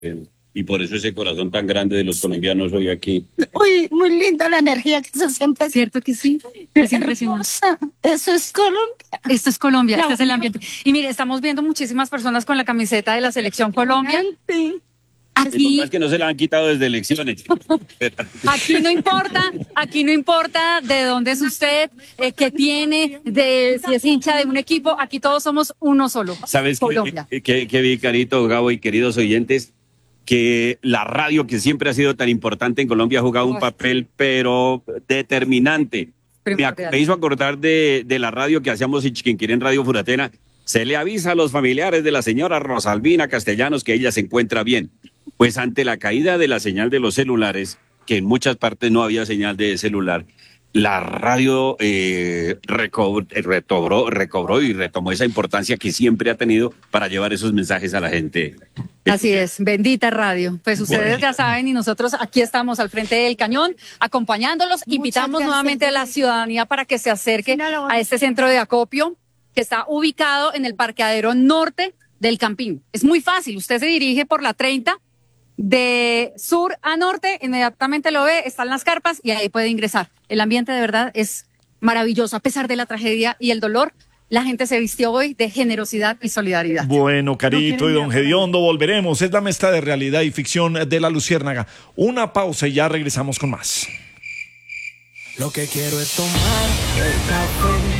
Y por eso ese corazón tan grande de los colombianos hoy aquí. Uy, muy linda la energía que se siente. ¿Cierto que sí? Es impresionante. Hermosa. Eso es Colombia. Esto es Colombia, La este es el ambiente. Y mire, estamos viendo muchísimas personas con la camiseta de la Selección Colombia. Sí. Aquí, Es que no se la han quitado desde elecciones. aquí no importa de dónde es usted, qué tiene, de si es hincha de un equipo, aquí todos somos uno solo. ¿Sabes Colombia. qué vi, Carito, Gabo y queridos oyentes? Que la radio, que siempre ha sido tan importante en Colombia, ha jugado un papel, pero determinante. Me hizo acordar de la radio que hacíamos en Chiquinquirá en Radio Furatena. Se le avisa a los familiares de la señora Rosalvina Castellanos que ella se encuentra bien. Pues ante la caída de la señal de los celulares, que en muchas partes no había señal de celular, la radio recobró y retomó esa importancia que siempre ha tenido para llevar esos mensajes a la gente. Así es, bendita radio. Pues ustedes ya saben y nosotros aquí estamos al frente del cañón acompañándolos. Invitamos nuevamente a la ciudadanía para que se acerque a este centro de acopio que está ubicado en el parqueadero norte del Campín. Es muy fácil, usted se dirige por la 30 de sur a norte, inmediatamente lo ve, están las carpas y ahí puede ingresar. El ambiente de verdad es maravilloso, a pesar de la tragedia y el dolor. La gente se vistió hoy de generosidad y solidaridad. Bueno, Carito y don Gediondo, volveremos. Es la mezcla de realidad y ficción de La Luciérnaga. Una pausa y ya regresamos con más. Lo que quiero es tomar el café